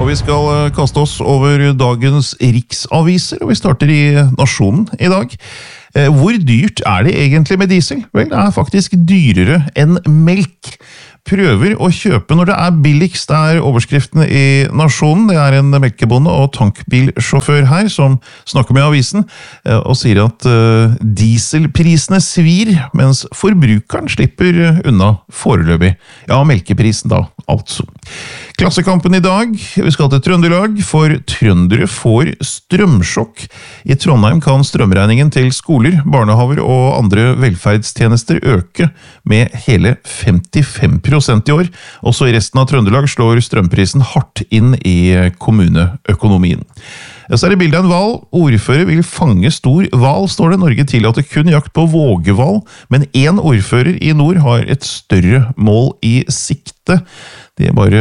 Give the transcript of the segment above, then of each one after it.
Og vi skal kaste oss over dagens riksaviser, og vi starter i Nasjonen i dag. Hvor dyrt er det egentlig med diesel? Vel, det er faktisk dyrere enn melk. Prøver å kjøpe når det er billigst, er overskriften i Nasjonen. Det er en melkebonde og tankbilsjåfør her som snakker med avisen og sier at dieselprisene svir, mens forbrukeren slipper unna foreløpig. Ja, melkeprisen da, altså. Klassekampen i dag, vi skal til Trøndelag, for trøndere får strømsjokk. I Trondheim kan strømregningen til skoler, barnehaver og andre velferdstjenester øke med hele 55% i år. Også i resten av Trøndelag slår strømprisen hardt inn i kommuneøkonomien. Så er det bildet av en hval. Ordfører vil fange stor hval, står det. Norge tillater kun jakt på vågehval, men en ordfører i nord har et større mål i sikte. De bare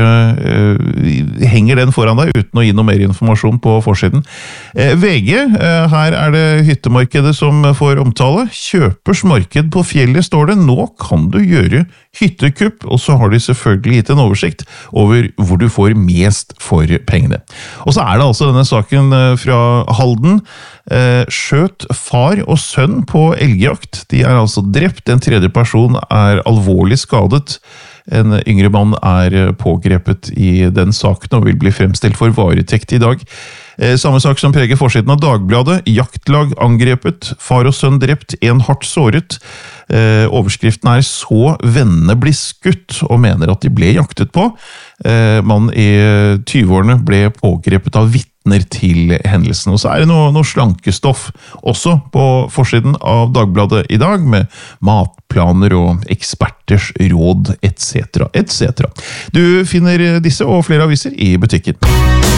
henger den foran deg uten å gi noe mer informasjon på forsiden. VG, her er det hyttemarkedet som får omtale. Kjøpers marked på fjellet, står det. Nå kan du gjøre hyttekupp, og så har de selvfølgelig gitt en oversikt over hvor du får mest for pengene. Og så er det altså denne saken fra Halden. Skjøt far og sønn på elgjakt. De er altså drept. En tredje person er alvorlig skadet. En yngre mann er pågrepet i den saken og vil bli fremstilt for varetekt i dag. Samme sak som preger forsiden av Dagbladet. Jaktlag angrepet, far og sønn drept, en hardt såret. Overskriften er «Så vennene blir skutt» og mener at de ble jaktet på. Mann i 20-årene ble pågrepet av vitner til hendelsen. Og så er det noe slankestoff også på forsiden av Dagbladet i dag, med matplaner og eksperters råd, etc., etc. Du finner disse og flere aviser i butikken.